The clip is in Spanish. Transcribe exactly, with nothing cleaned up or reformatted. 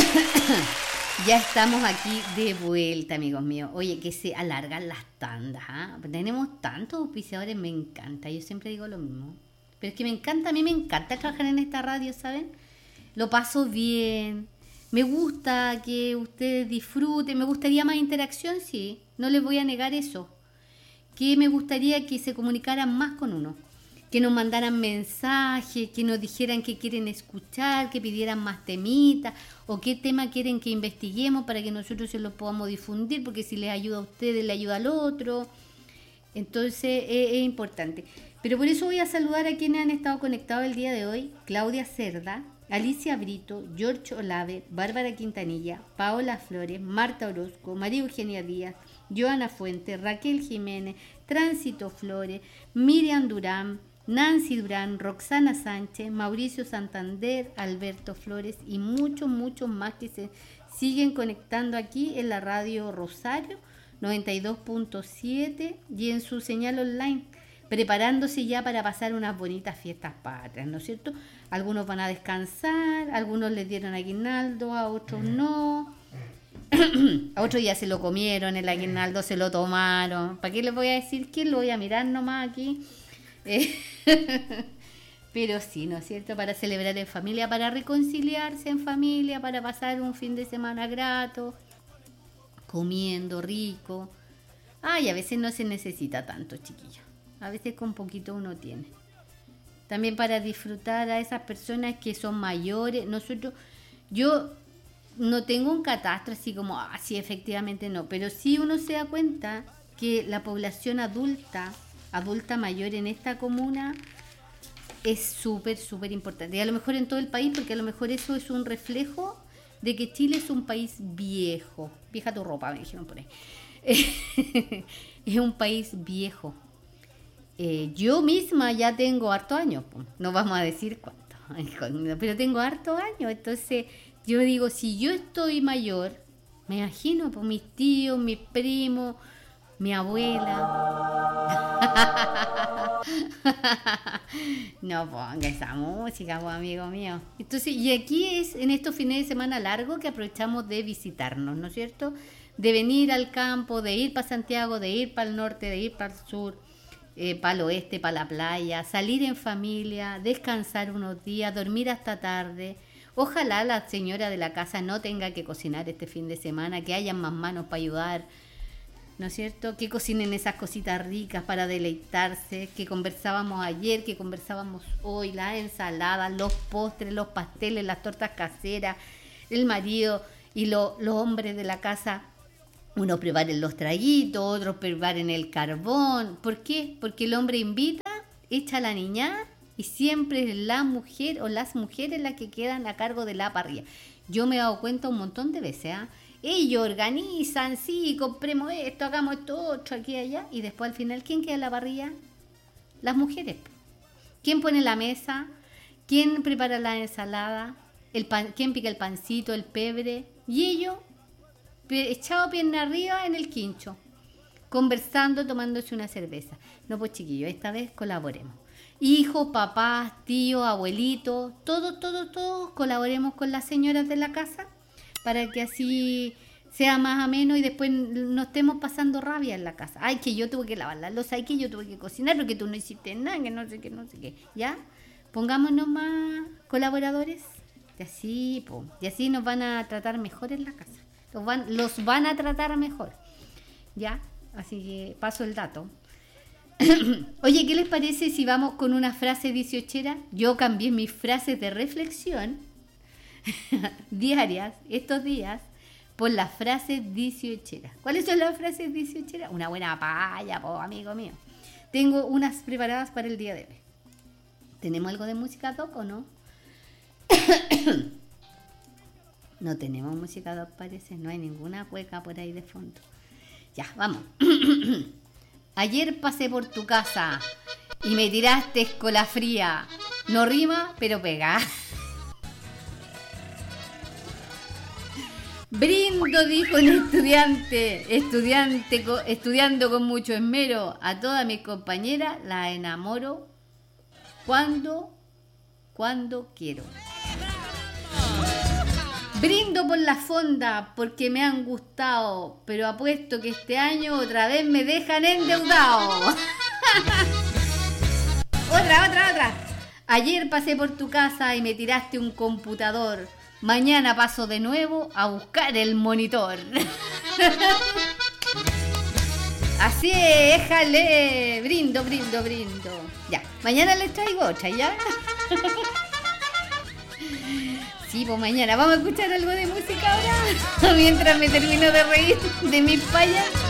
Ya estamos aquí de vuelta, amigos míos. Oye, que se alargan las tandas, ¿ah? Tenemos tantos auspiciadores, me encanta. Yo siempre digo lo mismo. Pero es que me encanta, a mí me encanta trabajar en esta radio, ¿saben? Lo paso bien. Me gusta que ustedes disfruten. Me gustaría más interacción, sí. No les voy a negar eso. Que me gustaría que se comunicaran más con uno. Que nos mandaran mensajes, que nos dijeran qué quieren escuchar, que pidieran más temitas o qué tema quieren que investiguemos para que nosotros se los podamos difundir, porque si les ayuda a ustedes, le ayuda al otro. Entonces es, es importante. Pero por eso voy a saludar a quienes han estado conectados el día de hoy. Claudia Cerda, Alicia Brito, George Olave, Bárbara Quintanilla, Paola Flores, Marta Orozco, María Eugenia Díaz, Joana Fuente, Raquel Jiménez, Tránsito Flores, Miriam Durán, Nancy Durán, Roxana Sánchez, Mauricio Santander, Alberto Flores y muchos, muchos más que se siguen conectando aquí en la radio Rosario noventa y dos punto siete y en su señal online, preparándose ya para pasar unas bonitas fiestas patrias, ¿no es cierto? Algunos van a descansar, algunos les dieron aguinaldo, a otros no, a otros ya se lo comieron, el aguinaldo se lo tomaron. ¿Para qué les voy a decir quién? Lo voy a mirar nomás aquí. Pero sí, ¿no es cierto? Para celebrar en familia, para reconciliarse en familia, para pasar un fin de semana grato, comiendo rico. Ay, a veces no se necesita tanto, chiquillos. A veces con poquito uno tiene. También para disfrutar a esas personas que son mayores. Nosotros, yo no tengo un catastro así como, ah, sí, efectivamente no. Pero sí uno se da cuenta que la población adulta adulta mayor en esta comuna es súper, súper importante. Y a lo mejor en todo el país, porque a lo mejor eso es un reflejo de que Chile es un país viejo. Vieja tu ropa, me dijeron por ahí. Es un país viejo. Eh, yo misma ya tengo hartos años, no vamos a decir cuánto, pero tengo hartos años. Entonces yo digo, si yo estoy mayor, me imagino, pues mis tíos, mis primos, mi abuela. No ponga esa música, pues, amigo mío. Entonces, y aquí es en estos fines de semana largos que aprovechamos de visitarnos, ¿no es cierto? De venir al campo, de ir para Santiago, de ir para el norte, de ir para el sur, eh, para el oeste, para la playa, salir en familia, descansar unos días, dormir hasta tarde. Ojalá la señora de la casa no tenga que cocinar este fin de semana, que haya más manos para ayudar, ¿no es cierto? Que cocinen esas cositas ricas para deleitarse, que conversábamos ayer, que conversábamos hoy, las ensaladas, los postres, los pasteles, las tortas caseras, el marido y lo, los hombres de la casa, unos preparen los traguitos, otros preparen el carbón. ¿Por qué? Porque el hombre invita, echa la niñada y siempre es la mujer o las mujeres las que quedan a cargo de la parrilla. Yo me he dado cuenta un montón de veces, ¿ah? ¿eh? Ellos organizan, sí, compremos esto, hagamos esto, otro, aquí y allá. Y después al final, ¿quién queda en la parrilla? Las mujeres. ¿Quién pone la mesa? ¿Quién prepara la ensalada? El pan, ¿quién pica el pancito, el pebre? Y ellos, echado pierna arriba en el quincho, conversando, tomándose una cerveza. No, pues chiquillos, esta vez colaboremos. Hijos, papás, tíos, abuelitos, todos, todos, todos colaboremos con las señoras de la casa, para que así sea más ameno y después no estemos pasando rabia en la casa. Ay, que yo tuve que lavar la loza, ay, que yo tuve que cocinar porque tú no hiciste nada, que no sé qué, no sé qué. ¿Ya? Pongámonos más colaboradores y así, po, y así nos van a tratar mejor en la casa. Los van, los van a tratar mejor. ¿Ya? Así que paso el dato. Oye, ¿qué les parece si vamos con una frase dieciochera? Yo cambié mis frases de reflexión diarias estos días por las frases dieciocheras. ¿Cuáles son las frases dieciocheras? Una buena palla, po, amigo mío. Tengo unas preparadas para el día de hoy. ¿Tenemos algo de música doc o no? No tenemos música doc, parece. No hay ninguna cueca por ahí de fondo. Ya, vamos. Ayer pasé por tu casa y me tiraste escola fría. No rima, pero pega. Brindo, dijo un estudiante, estudiante estudiando con mucho esmero. A todas mis compañeras las enamoro cuando, cuando quiero. Brindo por la fonda porque me han gustado, pero apuesto que este año otra vez me dejan endeudado. Otra, otra, otra. Ayer pasé por tu casa y me tiraste un computador. Mañana paso de nuevo a buscar el monitor. Así es, jale. Brindo, brindo, brindo. Ya, mañana les traigo otra, ¿ya? Sí, pues mañana. ¿Vamos a escuchar algo de música ahora? Mientras me termino de reír de mis payas.